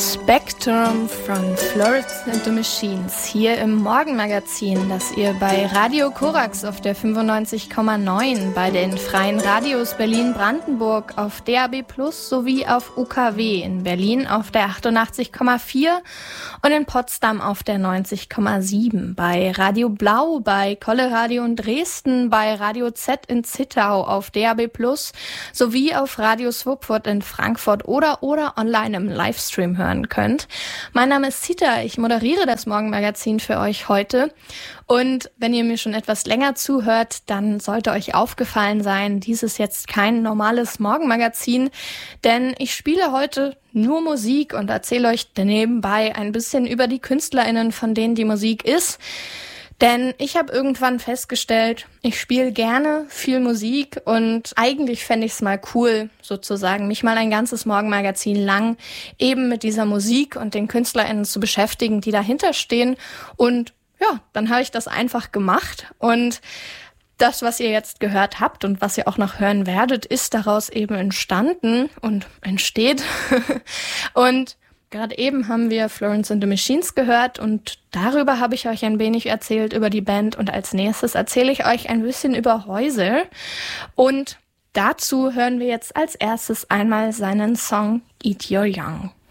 Spectrum von Florence and the Machines hier im Morgenmagazin, das ihr bei Radio Korax auf der 95,9, bei den freien Radios Berlin-Brandenburg auf DAB+ sowie auf UKW in Berlin auf der 88,4 und in Potsdam auf der 90,7, bei Radio Blau, bei Kolle Radio in Dresden, bei Radio Z in Zittau auf DAB+ sowie auf Radio Swupfurt in Frankfurt oder online im Livestream hören könnt. Mein Name ist Zita, ich moderiere das Morgenmagazin für euch heute. Und wenn ihr mir schon etwas länger zuhört, dann sollte euch aufgefallen sein, dies ist jetzt kein normales Morgenmagazin, denn ich spiele heute nur Musik und erzähle euch nebenbei ein bisschen über die KünstlerInnen, von denen die Musik ist. Denn ich habe irgendwann festgestellt, ich spiele gerne viel Musik und eigentlich fände ich es mal cool, sozusagen, mich mal ein ganzes Morgenmagazin lang eben mit dieser Musik und den KünstlerInnen zu beschäftigen, die dahinter stehen. Und ja, dann habe ich das einfach gemacht. Und das, was ihr jetzt gehört habt und was ihr auch noch hören werdet, ist daraus eben entstanden und entsteht. Und gerade eben haben wir Florence and the Machines gehört und darüber habe ich euch ein wenig erzählt, über die Band. Und als nächstes erzähle ich euch ein bisschen über Häusl. Und dazu hören wir jetzt als erstes einmal seinen Song Eat Your Young.